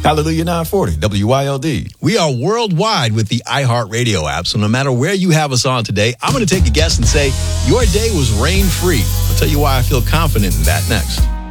Hallelujah 940, WYLD. We are worldwide with the iHeartRadio app, so no matter where you have us on today, I'm going to take a guess and say your day was rain-free. I'll tell you why I feel confident in that next.